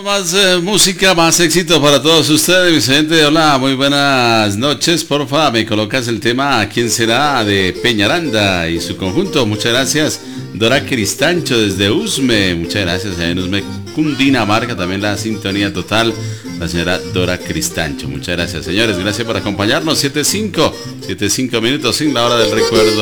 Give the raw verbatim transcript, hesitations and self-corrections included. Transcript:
Más eh, música, más éxito para todos ustedes, Vicente. Hola, muy buenas noches. Porfa, me colocas el tema ¿Quién será? De Peñaranda y su conjunto. Muchas gracias. Dora Cristancho desde Usme. Muchas gracias. En Usme, Cundinamarca, también la sintonía total. La señora Dora Cristancho. Muchas gracias, señores. Gracias por acompañarnos. siete cinco minutos sin la hora del recuerdo.